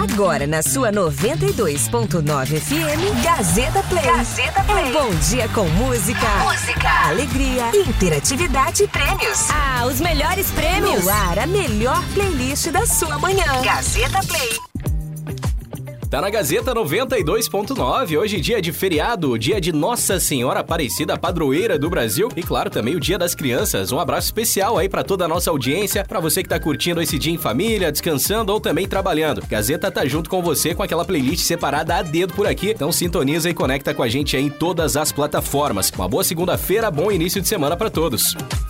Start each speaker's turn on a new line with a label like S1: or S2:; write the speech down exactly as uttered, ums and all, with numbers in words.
S1: Agora na sua noventa e dois ponto nove F M, Gazeta Play. Gazeta Play. Um bom dia com música, música, alegria, interatividade e prêmios. Ah, os melhores prêmios. No ar, a melhor playlist da sua manhã. Gazeta Play.
S2: Tá na Gazeta noventa e dois ponto nove, hoje dia de feriado, dia de Nossa Senhora Aparecida, padroeira do Brasil e claro também o Dia das Crianças. Um abraço especial aí pra toda a nossa audiência, pra você que tá curtindo esse dia em família, descansando ou também trabalhando. Gazeta tá junto com você com aquela playlist separada a dedo por aqui, então sintoniza e conecta com a gente aí em todas as plataformas. Uma boa segunda-feira, bom início de semana pra todos.